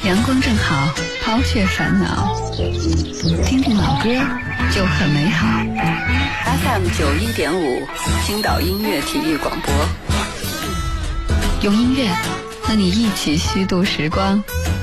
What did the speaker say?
阳光正好，抛却烦恼，听听老歌就很美好。 FM91.5，青岛音乐体育广播， 用音乐和你一起虚度时光。